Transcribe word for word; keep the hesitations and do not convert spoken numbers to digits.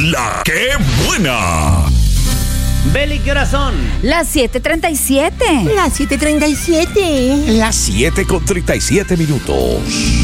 La Que Buena. Beli, ¿qué horas son? Las siete treinta y siete. Las siete treinta y siete. Las siete con treinta y siete minutos.